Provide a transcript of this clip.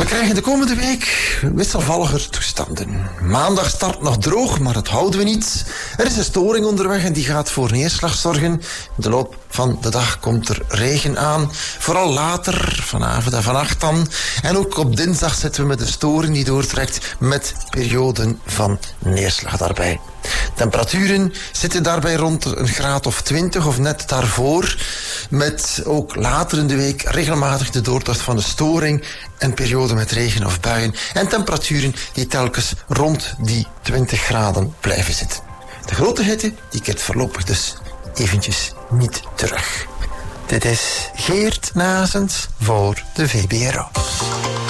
krijgen de komende week wisselvalliger toestanden. Maandag start nog droog, maar dat houden we niet. Er is een storing onderweg en die gaat voor neerslag zorgen. In de loop van de dag komt er regen aan. Vooral later, vanavond en vannacht dan. En ook op dinsdag zitten we met een storing die doortrekt met perioden van neerslag daarbij. Temperaturen zitten daarbij rond een graad of 20 of net daarvoor. Met ook later in de week regelmatig de doortocht van de storing en periode met regen of buien. En temperaturen die telkens rond die 20 graden blijven zitten. De grote hitte die keert voorlopig dus eventjes niet terug. Dit is Geert Nazens voor de VPRO.